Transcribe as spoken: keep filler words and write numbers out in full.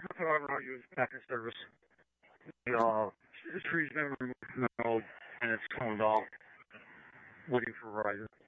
However, I'll use back in service. The uh, tree's been removed from the road and it's toned off, waiting for Verizon.